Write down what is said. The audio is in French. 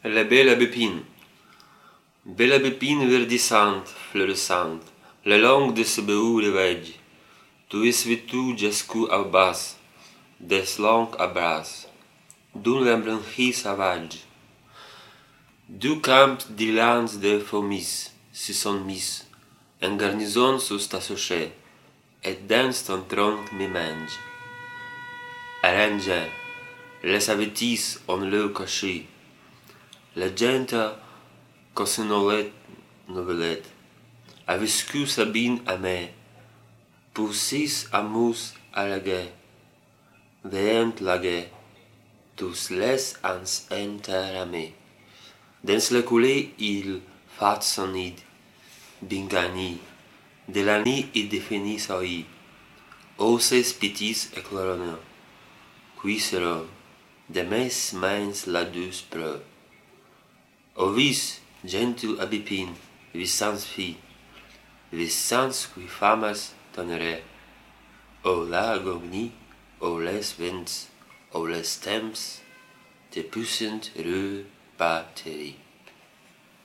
La belle bépine verdissante, fleurissante, le long de ce beau rivage, tu es vêtu jusqu'au bas, des longs abras, d'un embranchi sauvage. Du camp d'Irlande de fourmis se sont mis, en garnison sous ta souchet, et dans ton tronc me mange. Arranger, les avétis on le caché, la gente cosinolet novelette, a viscu Sabine amé, pour six amus à la guet, veant la guet, tous les ans enterramés. Dans la coulée il fait son nid, bingani, de la nuit il définit soi, osses petits éclaironnants, qui seront, de mes mains la douce preuve. O vis, gentil abipine, visans fi, visans qui famas tonere, o la gogni, o les vents, o les temps, te puissent batterie.